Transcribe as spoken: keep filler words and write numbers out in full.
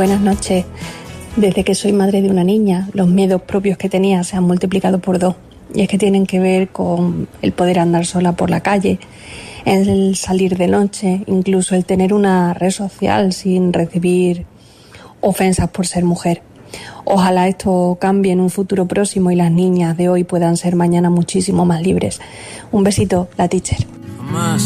Buenas noches. Desde que soy madre de una niña, los miedos propios que tenía se han multiplicado por dos. Y es que tienen que ver con el poder andar sola por la calle, el salir de noche, incluso el tener una red social sin recibir ofensas por ser mujer. Ojalá esto cambie en un futuro próximo y las niñas de hoy puedan ser mañana muchísimo más libres. Un besito, la teacher.